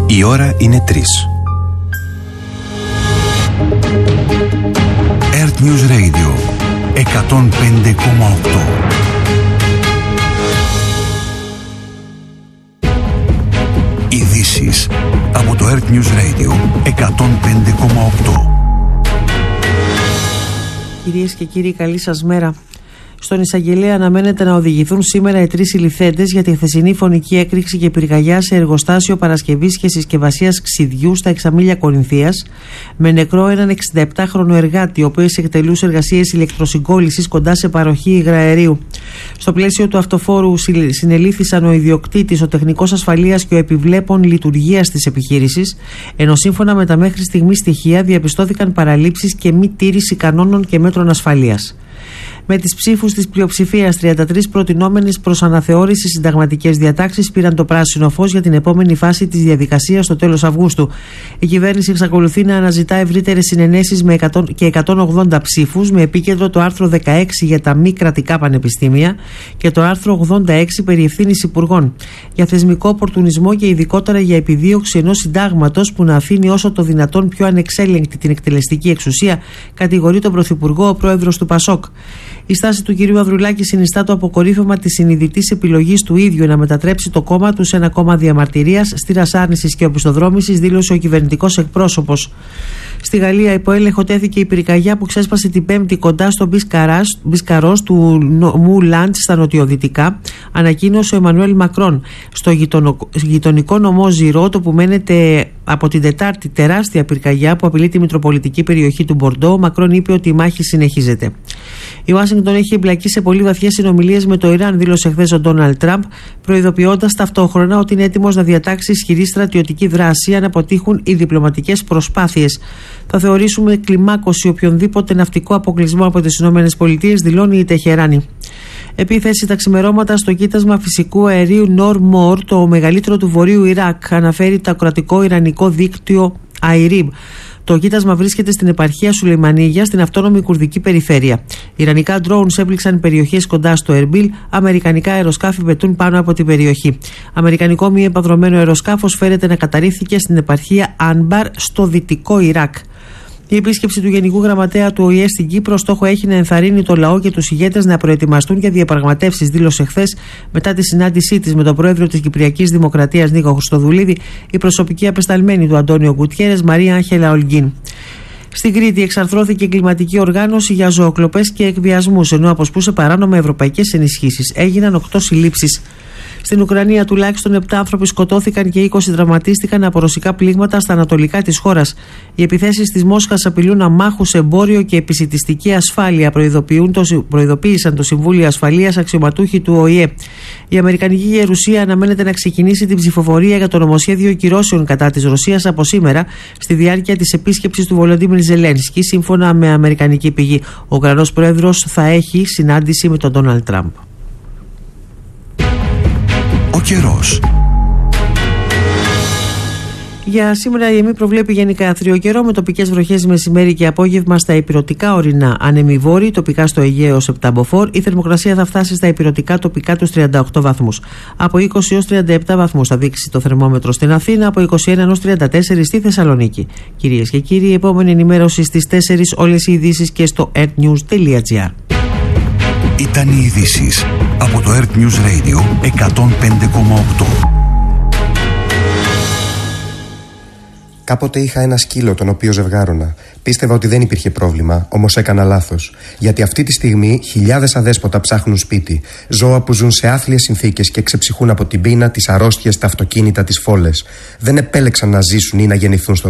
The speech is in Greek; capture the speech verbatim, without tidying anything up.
Η ώρα είναι τρεις. Earth News Radio εκατόν πέντε κόμμα οκτώ. Ειδήσεις από το Earth News Radio εκατόν πέντε κόμμα οκτώ. Κυρίες και κύριοι, καλή σας μέρα. Στον εισαγγελέα αναμένεται να οδηγηθούν σήμερα οι τρεις συλληφθέντες για τη χθεσινή φωνική έκρηξη και πυρκαγιά σε εργοστάσιο παρασκευής και συσκευασίας ξυδιού στα Εξαμήλια Κορινθίας, με νεκρό έναν εξηνταεπτάχρονο εργάτη, ο οποίος εκτελούσε εργασίες ηλεκτροσυγκόλλησης κοντά σε παροχή υγραερίου. Στο πλαίσιο του αυτοφόρου συνελήφθησαν ο ιδιοκτήτης, ο τεχνικός ασφαλείας και ο επιβλέπων λειτουργίας της επιχείρησης, ενώ σύμφωνα με τα μέχρι στιγμής στοιχεία διαπιστώθηκαν παραλήψεις και μη τήρηση κανόνων και μέτρων ασφαλείας. Με τις ψήφους της πλειοψηφίας, τριάντα τρεις προτινόμενες προς αναθεώρηση συνταγματικές διατάξεις πήραν το πράσινο φως για την επόμενη φάση της διαδικασίας στο τέλος Αυγούστου. Η κυβέρνηση εξακολουθεί να αναζητά ευρύτερες συνενέσεις με εκατό και εκατόν ογδόντα ψήφους, με επίκεντρο το άρθρο δεκαέξι για τα μη κρατικά πανεπιστήμια και το άρθρο ογδόντα έξι περί ευθύνης υπουργών, για θεσμικό οπορτουνισμό και ειδικότερα για επιδίωξη ενός συντάγματος που να αφήνει όσο το δυνατόν πιο ανεξέλεγκτη την εκτελεστική εξουσία, κατηγορεί τον Πρωθυπουργό ο πρόεδρος του Πασόκ. Η στάση του κυρίου Ανδρουλάκη συνιστά το αποκορύφωμα της συνειδητής επιλογής του ίδιου να μετατρέψει το κόμμα του σε ένα κόμμα διαμαρτυρίας, στήρας άρνησης και οπισθοδρόμησης, δήλωσε ο κυβερνητικός εκπρόσωπος. Στη Γαλλία, υπό έλεγχο τέθηκε η πυρκαγιά που ξέσπασε την Πέμπτη κοντά στο Μπισκαρός του νομού Λαντ στα νοτιοδυτικά, ανακοίνωσε ο Εμμανουέλ Μακρόν. Στο γειτονικό νομό Ζιρό, το που μένεται από την Τετάρτη τεράστια πυρκαγιά που απειλεί τη μητροπολιτική περιοχή του Μπορντό, ο Μακρόν είπε ότι η μάχη συνεχίζεται. Η Ουάσιγκτον έχει εμπλακεί σε πολύ βαθιές συνομιλίες με το Ιράν, δήλωσε χθες ο Ντόναλντ Τραμπ, προειδοποιώντας ταυτόχρονα ότι είναι έτοιμος να διατάξει ισχυρή στρατιωτική δράση αν αποτύχουν οι διπλωματικές προσπάθειες. Θα θεωρήσουμε κλιμάκωση οποιονδήποτε ναυτικό αποκλεισμό από τις ΗΠΑ, δηλώνει η Τεχεράνη. Επίθεση τα ξημερώματα στο κοίτασμα φυσικού αερίου Νορ-Μόρ, το μεγαλύτερο του βορείου Ιράκ, αναφέρει το κρατικό ιρανικό δίκτυο Αϊρίμ. Το κοίτασμα βρίσκεται στην επαρχία Σουλεϊμανίγια, στην αυτόνομη κουρδική περιφέρεια. Ιρανικά drones έπληξαν περιοχές κοντά στο Ερμπίλ, αμερικανικά αεροσκάφη πετούν πάνω από την περιοχή. Αμερικανικό μη επανδρωμένο αεροσκάφος φέρεται να καταρρίφθηκε στην επαρχία Άνμπαρ, στο δυτικό Ιράκ. Η επίσκεψη του Γενικού Γραμματέα του Ο Η Ε στην Κύπρο στόχο έχει να ενθαρρύνει το λαό και τους ηγέτες να προετοιμαστούν για διαπραγματεύσεις, δήλωσε χθες μετά τη συνάντησή της με τον πρόεδρο της Κυπριακής Δημοκρατίας Νίκο Χριστοδουλίδη, η προσωπική απεσταλμένη του Αντώνιο Γκουτιέρες Μαρία Άγχελα Ολγκίν. Στην Κρήτη εξαρθρώθηκε εγκληματική οργάνωση για ζωοκλοπές και εκβιασμούς, ενώ αποσπούσε παράνομα ευρωπαϊκές ενισχύσεις. Έγιναν οκτώ συλλήψεις. Στην Ουκρανία τουλάχιστον επτά άνθρωποι σκοτώθηκαν και είκοσι τραυματίστηκαν από ρωσικά πλήγματα στα ανατολικά της χώρας. Οι επιθέσεις της Μόσχας απειλούν αμάχους, εμπόριο και επισιτιστική ασφάλεια, το, προειδοποίησαν το Συμβούλιο Ασφαλείας αξιωματούχοι του Ο Η Ε. Η Αμερικανική Γερουσία αναμένεται να ξεκινήσει την ψηφοφορία για το νομοσχέδιο κυρώσεων κατά της Ρωσίας από σήμερα, στη διάρκεια της επίσκεψης του Βολοντίμιρ Ζελένσκι, σύμφωνα με αμερικανική πηγή. Ο Ουκρανός πρόεδρος θα έχει συνάντηση με τον Ντόναλντ Τραμπ. Ο καιρός. Για σήμερα η ΕΜΗ προβλέπει γενικά αθρίο καιρό με τοπικές βροχές μεσημέρι και απόγευμα στα ηπειρωτικά ορεινά άνεμοι βόρειοι, τοπικά στο Αιγαίο ως επτά μποφόρ. Η θερμοκρασία θα φτάσει στα ηπειρωτικά τοπικά τους τριάντα οκτώ βαθμούς. Από είκοσι έως τριάντα επτά βαθμούς θα δείξει το θερμόμετρο στην Αθήνα, από είκοσι ένα έως τριάντα τέσσερα στη Θεσσαλονίκη. Κυρίες και κύριοι, η επόμενη ενημέρωση στις τέσσερις, όλες οι ειδήσεις και στο earthnews τελεία gr. Ήταν οι ειδήσεις από το Earth News Radio εκατόν πέντε κόμμα οκτώ. Κάποτε είχα ένα σκύλο τον οποίο ζευγάρωνα. Πίστευα ότι δεν υπήρχε πρόβλημα, όμως έκανα λάθος. Γιατί αυτή τη στιγμή χιλιάδες αδέσποτα ψάχνουν σπίτι. Ζώα που ζουν σε άθλιες συνθήκες και ξεψυχούν από την πείνα, τις αρρώστιες, τα αυτοκίνητα, τις φόλες. Δεν επέλεξαν να ζήσουν ή να γεννηθούν στο